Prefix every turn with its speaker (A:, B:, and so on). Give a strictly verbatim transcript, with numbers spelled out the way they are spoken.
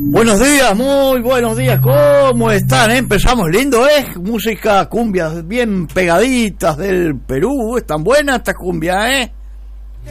A: Buenos días, muy buenos días, ¿cómo están? Empezamos lindo, ¿eh? Música, cumbias bien pegaditas del Perú, están buenas estas cumbias, ¿eh?